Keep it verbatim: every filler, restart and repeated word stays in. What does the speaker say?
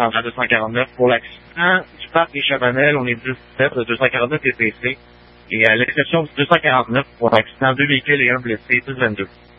prendra deux cent quarante-neuf. Pour l'accident du parc des Chabanel, on est dix-sept, le deux cent quarante-neuf est P C. Et à l'exception du deux cent quarante-neuf, pour l'accident, deux véhicules et un blessé, dix vingt-deux.